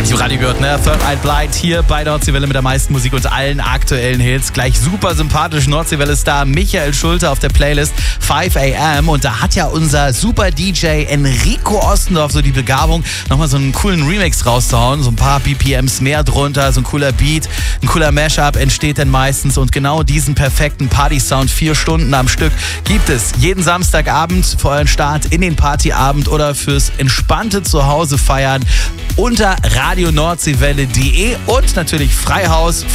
Aktiv Radio gehört, ne? Third Eye Blind hier bei Nordseewelle mit der meisten Musik und allen aktuellen Hits. Gleich super sympathisch Nordseewelle-Star Michael Schulte auf der Playlist 5 AM. Und da hat ja unser super DJ Enrico Ostendorf so die Begabung, nochmal so einen coolen Remix rauszuhauen. So ein paar BPMs mehr drunter, so ein cooler Beat, ein cooler Mashup entsteht dann meistens. Und genau diesen perfekten Party-Sound 4 Stunden am Stück gibt es jeden Samstagabend für euren Start in den Partyabend oder fürs entspannte Zuhause feiern unter radionordseewelle.de und natürlich Freihaus